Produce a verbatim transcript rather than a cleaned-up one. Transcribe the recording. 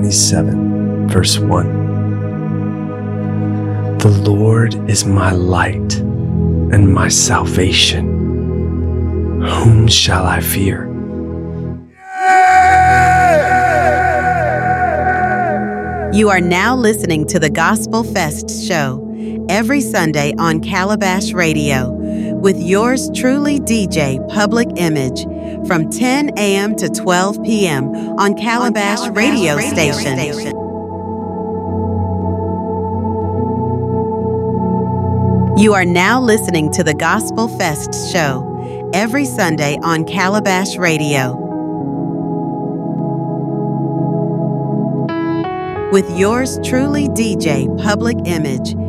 twenty-seven, verse one. The Lord is my light and my salvation. Whom shall I fear? You are now listening to the Gospel Fest show every Sunday on Calabash Radio with yours truly, D J Public Image, from ten a.m. to twelve p.m. on Calabash, on Calabash Radio, Radio Station. Station. You are now listening to the Gospel Fest show every Sunday on Calabash Radio with yours truly, D J Public Image,